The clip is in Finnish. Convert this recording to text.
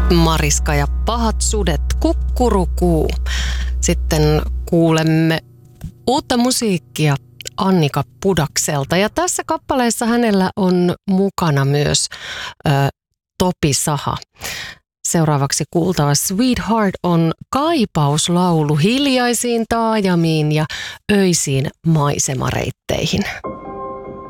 Mariska ja pahat sudet, kukkurukuu. Sitten kuulemme uutta musiikkia Annika Pudakselta. Ja tässä kappaleessa hänellä on mukana myös Topi Saha. Seuraavaksi kuultava Sweetheart on kaipauslaulu hiljaisiin taajamiin ja öisiin maisemareitteihin.